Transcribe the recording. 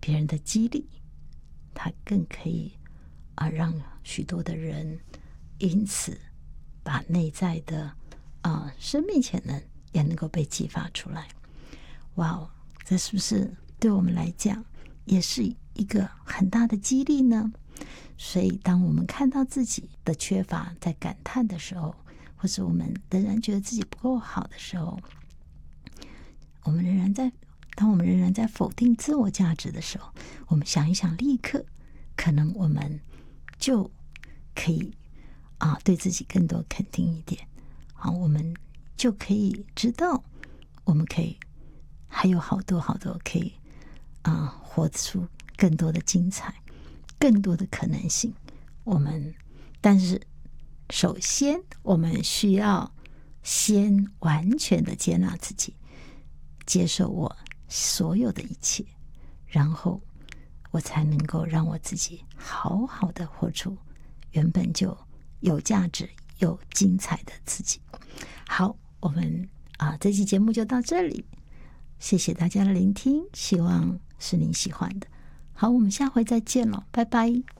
别人的激励，它更可以让许多的人因此把内在的生命潜能也能够被激发出来。哇哦，这是不是对我们来讲也是一个很大的激励呢？所以当我们看到自己的缺乏在感叹的时候，或是我们仍然觉得自己不够好的时候，当我们仍然在否定自我价值的时候，我们想一想，立刻可能我们就可以对自己更多肯定一点。我们就可以知道我们可以还有好多好多可以活出更多的精彩，更多的可能性。但是首先我们需要先完全的接纳自己，接受我所有的一切，然后我才能够让我自己好好的活出原本就有价值又精彩的自己。好，我们这期节目就到这里，谢谢大家的聆听，希望是您喜欢的。好，我们下回再见了，拜拜。